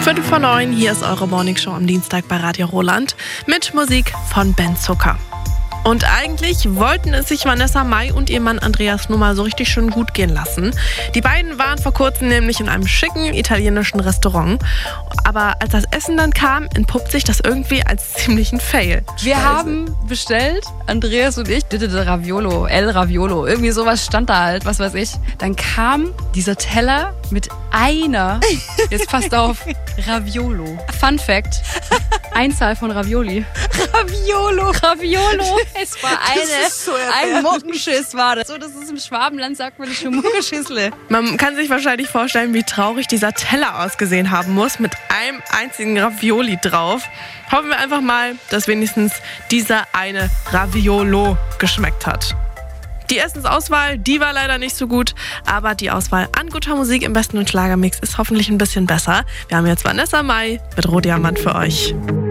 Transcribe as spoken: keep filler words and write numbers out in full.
fünf vor neun, hier ist eure Morningshow am Dienstag bei Radio Roland mit Musik von Ben Zucker. Und eigentlich wollten es sich Vanessa Mai und ihr Mann Andreas nur mal so richtig schön gut gehen lassen. Die beiden waren vor kurzem nämlich in einem schicken italienischen Restaurant. Aber als das Essen dann kam, entpuppt sich das irgendwie als ziemlichen Fail. Wir Scheiße. haben bestellt, Andreas und ich, Raviolo, El Raviolo, irgendwie sowas stand da halt, was weiß ich. Dann kam dieser Teller mit einer, jetzt passt auf, Raviolo. Fun Fact, Einzahl von Ravioli. Raviolo. Raviolo. Es war eine, so ein Muckenschiss war das. So, das ist im Schwabenland, sagt man nicht nur Muckenschissle. Man kann sich wahrscheinlich vorstellen, wie traurig dieser Teller ausgesehen haben muss, mit einem einzigen Ravioli drauf. Hoffen wir einfach mal, dass wenigstens dieser eine Raviolo geschmeckt hat. Die Essensauswahl, die war leider nicht so gut, aber die Auswahl an guter Musik im Westen und Schlagermix ist hoffentlich ein bisschen besser. Wir haben jetzt Vanessa Mai mit Rohdiamant für euch.